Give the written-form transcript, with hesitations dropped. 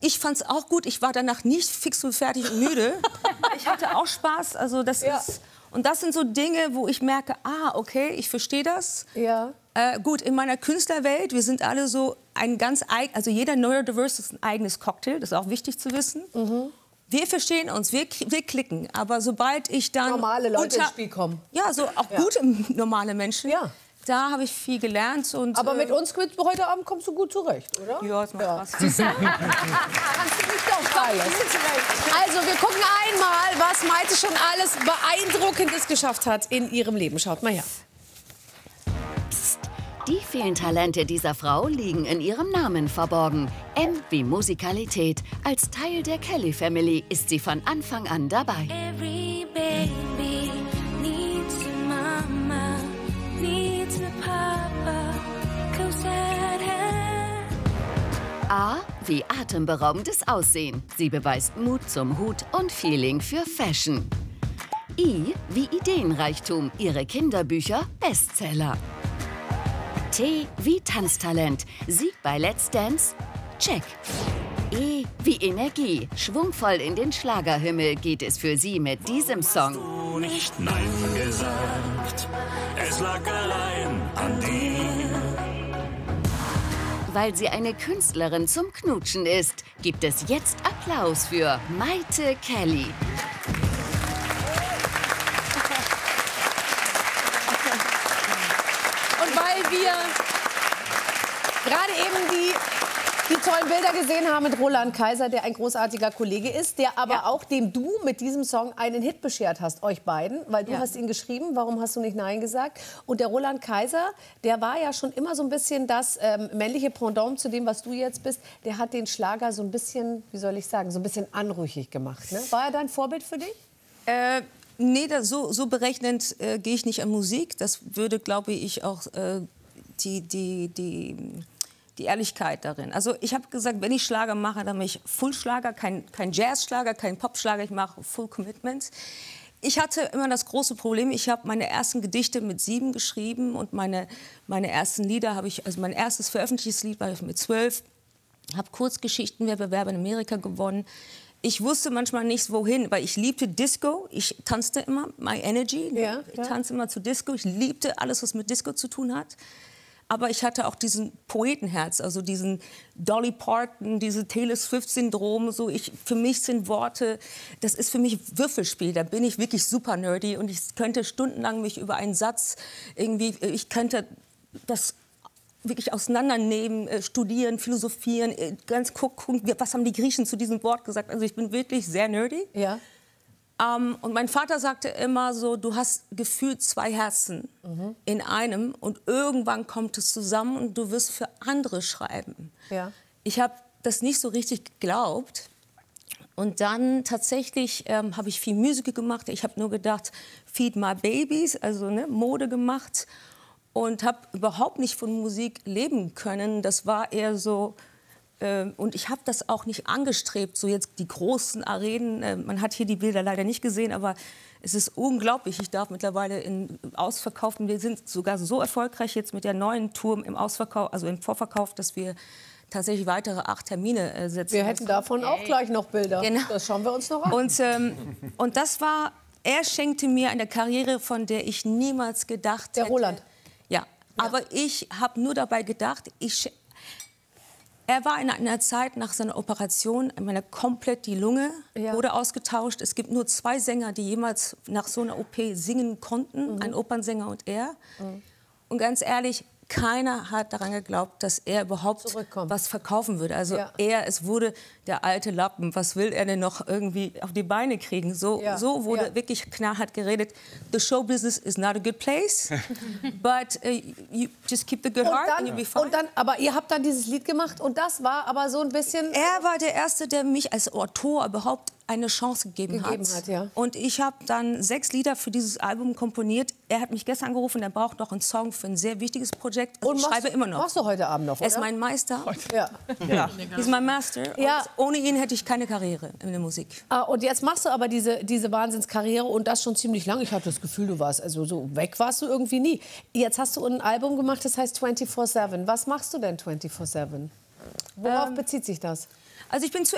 Ich fand es auch gut. Ich war danach nicht fix und fertig und müde. Ich hatte auch Spaß. Also das ist, und das sind so Dinge, wo ich merke, okay, ich verstehe das. Ja. Gut, in meiner Künstlerwelt, wir sind alle so ein ganz also jeder Neurodiverse ist ein eigenes Cocktail. Das ist auch wichtig zu wissen. Wir verstehen uns, wir klicken. Aber sobald ich dann normale Leute ins Spiel kommen. Ja, so auch gute normale Menschen. Ja. Da habe ich viel gelernt. Und, aber mit uns heute Abend kommst du gut zurecht, oder? Ja, das macht Spaß. Kannst du nicht doch alles. Also, wir gucken einmal, was Maite schon alles Beeindruckendes geschafft hat in ihrem Leben. Schaut mal her. Psst. Die vielen Talente dieser Frau liegen in ihrem Namen verborgen. M wie Musikalität. Als Teil der Kelly Family ist sie von Anfang an dabei. Every baby needs a mama, needs a papa, 'cause that A wie atemberaubendes Aussehen. Sie beweist Mut zum Hut und Feeling für Fashion. I wie Ideenreichtum. Ihre Kinderbücher Bestseller. T wie Tanztalent. Sieg bei Let's Dance? Check. E wie Energie. Schwungvoll in den Schlagerhimmel geht es für sie mit diesem Song. Du nicht Nein gesagt, es lag allein an dir. Weil sie eine Künstlerin zum Knutschen ist, gibt es jetzt Applaus für Maite Kelly. Und weil wir gerade eben die tollen Bilder gesehen haben mit Roland Kaiser, der ein großartiger Kollege ist, der aber auch dem du mit diesem Song einen Hit beschert hast, euch beiden, weil du hast ihn geschrieben, warum hast du nicht Nein gesagt? Und der Roland Kaiser, der war ja schon immer so ein bisschen das männliche Pendant zu dem, was du jetzt bist. Der hat den Schlager so ein bisschen, wie soll ich sagen, so ein bisschen anrüchig gemacht. Ne? War er dein Vorbild für dich? Nee, so berechnend gehe ich nicht an Musik. Das würde, glaube ich, auch die Ehrlichkeit darin. Also ich habe gesagt, wenn ich Schlager mache, dann mache ich Full-Schlager, kein Jazz-Schlager, kein Pop-Schlager, ich mache Full Commitment. Ich hatte immer das große Problem, ich habe meine ersten Gedichte mit 7 geschrieben und meine ersten Lieder habe ich, also mein erstes veröffentlichtes Lied war ich mit 12, habe Kurzgeschichtenwettbewerb in Amerika gewonnen. Ich wusste manchmal nicht, wohin, weil ich liebte Disco. Ich tanzte immer, my energy. Ja, ich tanzte immer zu Disco. Ich liebte alles, was mit Disco zu tun hat. Aber ich hatte auch diesen Poetenherz, also diesen Dolly Parton, diese Taylor Swift-Syndrom. So für mich sind Worte, das ist für mich Würfelspiel. Da bin ich wirklich super nerdy und ich könnte stundenlang mich über einen Satz irgendwie, ich könnte das wirklich auseinandernehmen, studieren, philosophieren, ganz gucken, was haben die Griechen zu diesem Wort gesagt. Also ich bin wirklich sehr nerdy. Ja. Und mein Vater sagte immer so, du hast gefühlt 2 Herzen in einem und irgendwann kommt es zusammen und du wirst für andere schreiben. Ja. Ich habe das nicht so richtig geglaubt. Und dann tatsächlich habe ich viel Musik gemacht. Ich habe nur gedacht, feed my babies, also Mode gemacht. Und habe überhaupt nicht von Musik leben können. Das war eher so... Und ich habe das auch nicht angestrebt, so jetzt die großen Arenen. Man hat hier die Bilder leider nicht gesehen, aber es ist unglaublich. Ich darf mittlerweile in Ausverkaufen, wir sind sogar so erfolgreich jetzt mit der neuen Tour im Ausverkauf, also im Vorverkauf, dass wir tatsächlich weitere 8 Termine setzen. Wir hätten davon auch gleich noch Bilder. Genau. Das schauen wir uns noch an. Und das war, er schenkte mir eine Karriere, von der ich niemals gedacht hätte. Der Roland. Ja, aber ich habe nur dabei gedacht, er war in einer Zeit nach seiner Operation, komplett die Lunge wurde ausgetauscht. Es gibt nur 2 Sänger, die jemals nach so einer OP singen konnten, ein Opernsänger und er. Und ganz ehrlich, keiner hat daran geglaubt, dass er überhaupt was verkaufen würde. Also es wurde der alte Lappen, was will er denn noch irgendwie auf die Beine kriegen? So wurde wirklich knallhart geredet. The show business is not a good place, but you just keep the good heart and you'll be fine. Aber ihr habt dann dieses Lied gemacht und das war aber so ein bisschen... Er war der Erste, der mich als Autor überhaupt eine Chance gegeben hat. Und ich habe dann 6 Lieder für dieses Album komponiert. Er hat mich gestern angerufen, er braucht noch einen Song für ein sehr wichtiges Projekt. Also ich schreibe immer noch. Machst du heute Abend noch, oder? Er ist mein Meister. Ja. He's my master. Ja. Und ohne ihn hätte ich keine Karriere in der Musik. Und jetzt machst du aber diese Wahnsinnskarriere und das schon ziemlich lang. Ich habe das Gefühl, du warst, also so weg warst du irgendwie nie. Jetzt hast du ein Album gemacht, das heißt 24/7. Was machst du denn 24/7? Worauf bezieht sich das? Also ich bin zu